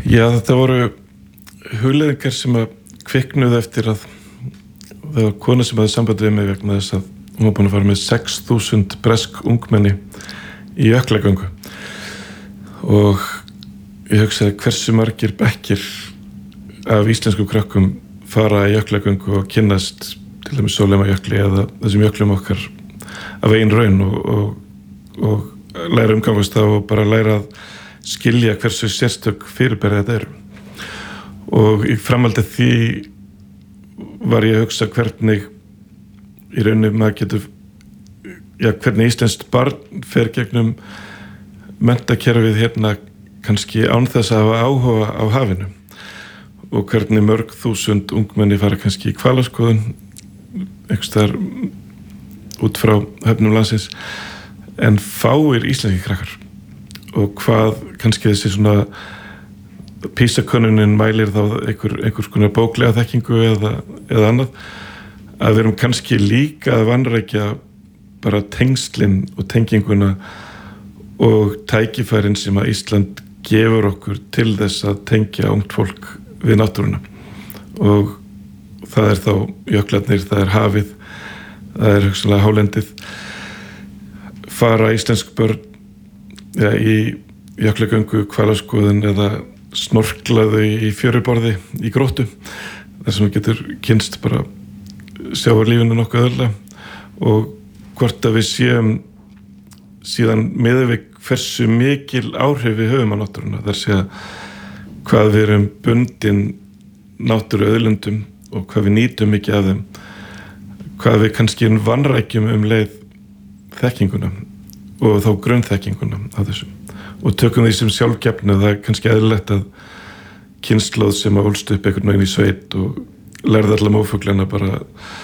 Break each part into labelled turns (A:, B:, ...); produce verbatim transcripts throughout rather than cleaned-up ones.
A: Já, þetta voru hugleiðingar sem að kviknuðu eftir að það var kona sem hafði samband við mig vegna þess að hún var búin að fara með sex þúsund bresk ungmenni í jöklagöngu og ég hugsaði hversu margir bekkir af íslensku krökkum fara í jöklagöngu og kynnast til dæmis Sólheimajökli eða þessum jöklum okkar af eigin raun og, og, og læra umgangast það og bara læra að skilja hversu sérstök fyrirbæri þetta eru. Og í framhaldi því var ég að hugsa hvernig í rauninni maður getur, já, hvernig íslenskt barn fer gegnum menntakerfið hérna kannski án þess að hafa áhuga á hafinu og hvernig mörg þúsund ungmenni fara kannski í hvalaskoðun einhvers staðar út frá höfnum landsins en fáir íslenski krakkar og hvað kannski þessi svona PISA-könnunin mælir þá einhver, einhvers konar bóklega þekkingu eða, eða annað að við erum kannski líka að vanrækja bara tengslin og tenginguna og tækifærin sem að Ísland gefur okkur til þess að tengja ungt fólk við náttúruna og það er þá jöklarnir, það er hafið, það er hugsanlega hálendið. Fara íslensk börn ja, í jöklagöngu, hvalaskoðun eða snorklaðu í fjöruborði í gróttu þar sem getur kynst bara sjávarlífinu nokkuð öðrulega og hvort að við séum síðan miðað við hversu mikil áhrif við höfum á náttúruna þar sé að hvað við erum bundin náttúruauðlindum og hvað við nýtum mikið af þeim hvað við kannski vanrækjum um leið þekkinguna og þá grunnþekkinguna af þessu og tökum því sem sjálfgefnu það er kannski eðlilegt að kynslóð sem að ólst upp einhvern veginn í sveit og lærði allar mófuglana bara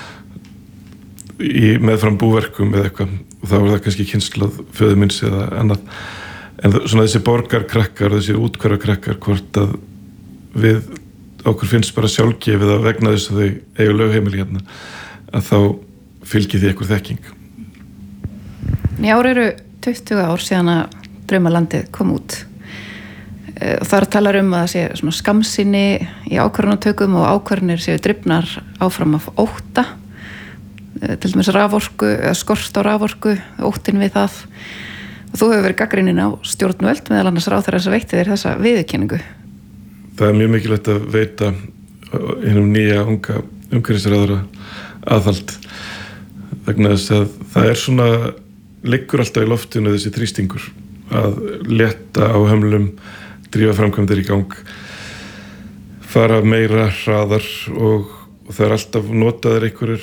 A: í meðfram búverkum eða eitthvað og þá var það kannski kynslóð föður minns eða annað en svona þessi borgarkrakkar þessi útkvarrakrakkar hvort að við okkur finnst bara sjálfgefið að vegna þess að þau eiga lögheimili hérna að þá fylgir því einhver þekking.
B: Í ár eru tuttugu ár síðan að Draumalandið kom út og þar talar um að það sé svona skammsýni í ákvarðanatökum og ákvarðanir séu drifnar áfram af ótta til dæmis raforku eða skort á raforku, óttin við það og þú hefur verið gagnrýnin á stjórnvöld meðal annars ráðherra sem veitti þér þessa viðurkenningu.
A: Það er mjög mikilvægt að veita hinum nýja unga umhverfisráðherra aðhald vegna þess að það er svona liggur alltaf í loftinu þessi þrýstingur að létta á hömlum drífa framkvæmdir í gang fara meira hraðar og, og það er alltaf notaðir einhverjir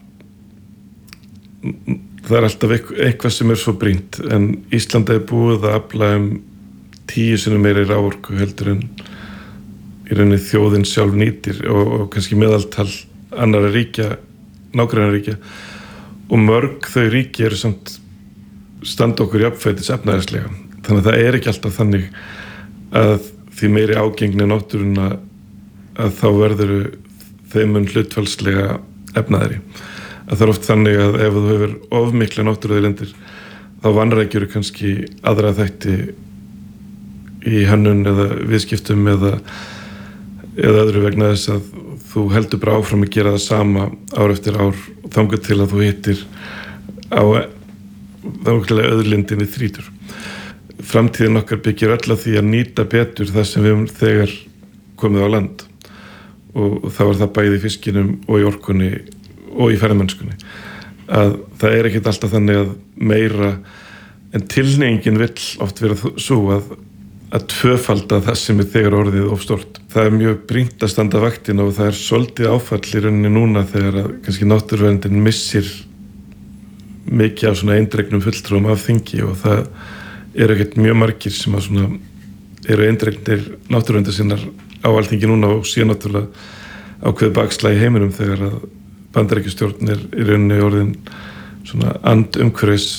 A: það er alltaf eitthvað sem er svo brýnt en Ísland er búið að afla um tíu sinnum meiri raforku heldur en í rauninni þjóðin sjálf nýtir og, og kannski meðaltal annarra ríkja, nágranna ríkja og mörg þau ríki eru samt standa okkur jafnfætis efnahagslega þannig að það er ekki alltaf þannig að því meiri ágengni náttúruna að þá verður þeim mun hlutfallslega efnaðri að það er oft þannig að ef þú hefur of mikla náttúruauðlindir þá vanrækjur kannski aðra þætti í hönnun eða viðskiptum eða eða öðru vegna þess að þú heldur bara áfram að gera það sama ár eftir ár og þangað til að þú hittir á þákvæmlega auðlindinni þrítur. Framtíðin okkar byggir öll að því að nýta betur það sem við höfum þegar komið á land og, og þá er það bæði í fiskinum og í orkunni og í ferðamennskunni að það er ekkert alltaf þannig að meira en tilhneigingin vill oft vera svo að að tvöfalda það sem er þegar orðið of stórt. Það er mjög brýnt að standa vaktina og það er svolítið áfall í rauninni núna þegar að kannski náttúruverndin missir mikið af svona eindregnum fulltrúum af þingi og það eru ekkert mjög margir sem að svona eru eindregnir náttúruverndar sinnar á Alþingi núna og sé náttúrulega ákveð bakslag í heiminum þegar að Bandaríkjastjórn er í rauninni orðin svona andumhverfis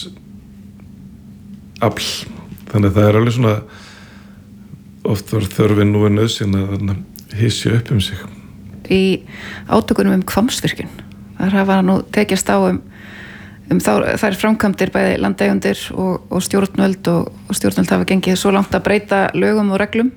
A: afl. Þannig að það er alveg svona oft var þörfin nú en nauðsyn að hysja upp um sig.
B: Í átökunum um Hvammsvirkjun, þar hafa nú tekist á um, um þá, þær framkvæmdir bæði landeigendur og, og stjórnvöld og, og stjórnvöld hafa gengið svo langt að breyta lögum og reglum